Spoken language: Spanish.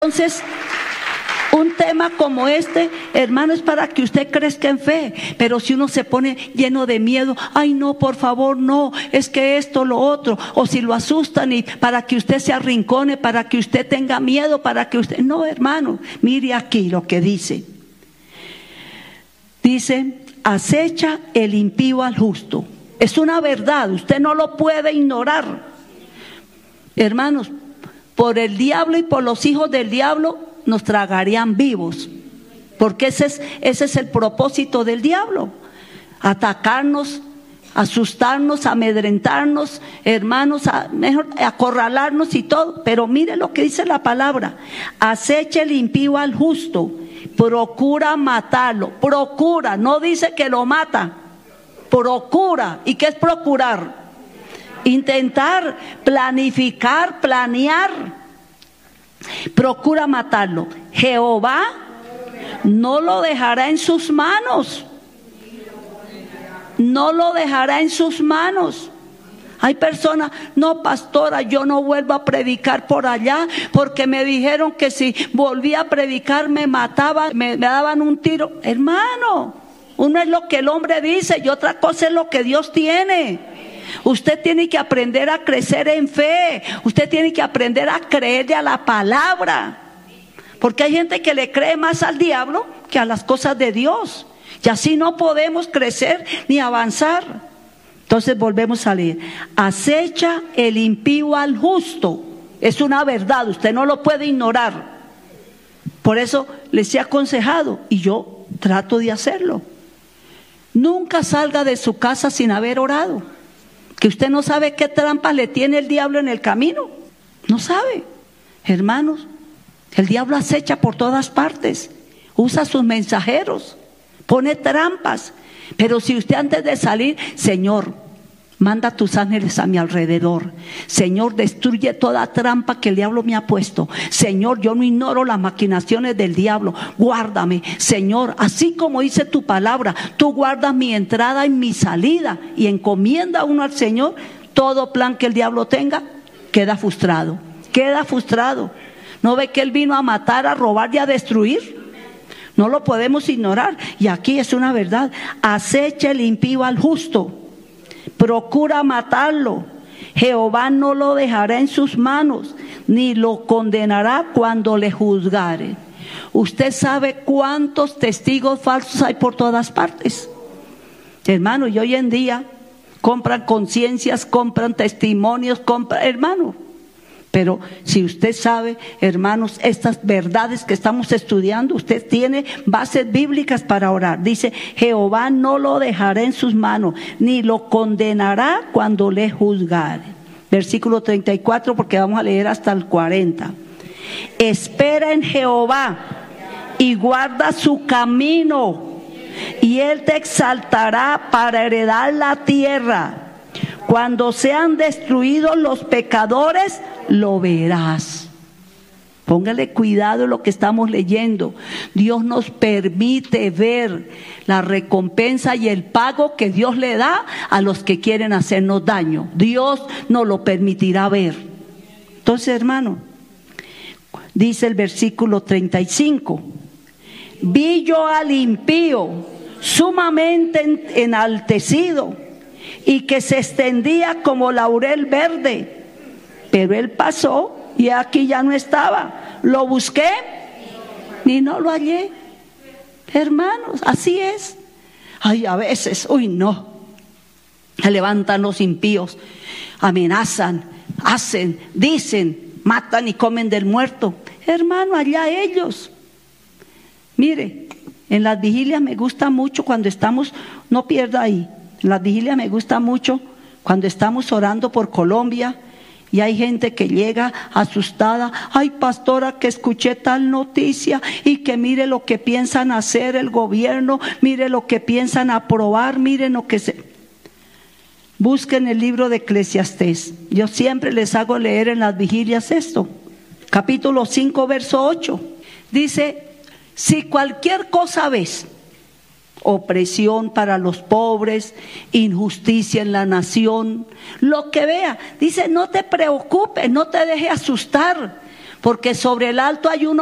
Entonces, un tema como este, hermano, es para que usted crezca en fe. Pero si uno se pone lleno de miedo, ay no, por favor, no, es que esto, lo otro, o si lo asustan y para que usted se arrincone, para que usted tenga miedo, para que usted... No, hermano, mire aquí lo que dice. Dice, acecha el impío al justo. Es una verdad, usted no lo puede ignorar. Hermanos, por el diablo y por los hijos del diablo nos tragarían vivos, porque ese es el propósito del diablo: atacarnos, asustarnos, amedrentarnos, hermanos, acorralarnos y todo. Pero mire lo que dice la palabra: acecha el impío al justo, procura matarlo. Procura, no dice que lo mata, procura. ¿Y qué es procurar? Intentar, planificar, planear. Procura matarlo. Jehová no lo dejará en sus manos. No lo dejará en sus manos. Hay personas, no, pastora, yo no vuelvo a predicar por allá porque me dijeron que si volvía a predicar me mataban, me daban un tiro. Hermano, uno es lo que el hombre dice y otra cosa es lo que Dios tiene. Usted tiene que aprender a crecer en fe. Usted tiene que aprender a creerle a la palabra. Porque hay gente que le cree más al diablo que a las cosas de Dios. Y así no podemos crecer ni avanzar. Entonces volvemos a leer. Acecha el impío al justo. Es una verdad, usted no lo puede ignorar. Por eso les he aconsejado y yo trato de hacerlo. Nunca salga de su casa sin haber orado. Que usted no sabe qué trampas le tiene el diablo en el camino. No sabe. Hermanos, el diablo acecha por todas partes. Usa sus mensajeros. Pone trampas. Pero si usted antes de salir, Señor, manda tus ángeles a mi alrededor. Señor, destruye toda trampa que el diablo me ha puesto. Señor, yo no ignoro las maquinaciones del diablo. Guárdame, Señor, así como dice tu palabra. Tú guardas mi entrada y mi salida. Y encomienda uno al Señor. Todo plan que el diablo tenga queda frustrado. Queda frustrado. ¿No ve que él vino a matar, a robar y a destruir? No lo podemos ignorar. Y aquí es una verdad. Acecha el impío al justo. Procura matarlo. Jehová no lo dejará en sus manos, ni lo condenará cuando le juzgare. Usted sabe cuántos testigos falsos hay por todas partes, hermano. Y hoy en día compran conciencias, compran testimonios, hermano. Pero si usted sabe, hermanos, estas verdades que estamos estudiando, usted tiene bases bíblicas para orar. Dice, Jehová no lo dejará en sus manos, ni lo condenará cuando le juzgare. Versículo 34, porque vamos a leer hasta el 40. Espera en Jehová y guarda su camino, y él te exaltará para heredar la tierra. Cuando sean destruidos los pecadores, lo verás. Póngale cuidado en lo que estamos leyendo. Dios nos permite ver la recompensa y el pago que Dios le da a los que quieren hacernos daño. Dios nos lo permitirá ver. Entonces, hermano, dice el versículo 35. Vi yo al impío sumamente enaltecido, y que se extendía como laurel verde, pero él pasó y aquí ya no estaba. Lo busqué y no lo hallé. Hermanos, así es. Ay, a veces, uy, no, se levantan los impíos, amenazan, hacen, dicen, matan y comen del muerto. Hermano, allá ellos. Mire, en las vigilias me gusta mucho cuando estamos, no pierda ahí. En las vigilias me gusta mucho cuando estamos orando por Colombia y hay gente que llega asustada. Ay, pastora, que escuché tal noticia y que mire lo que piensan hacer el gobierno, mire lo que piensan aprobar, miren lo que se... Busquen el libro de Eclesiastés. Yo siempre les hago leer en las vigilias esto. Capítulo 5, verso 8. Dice, si cualquier cosa ves, opresión para los pobres, injusticia en la nación, lo que vea, dice, no te preocupes, no te dejes asustar, porque sobre el alto hay uno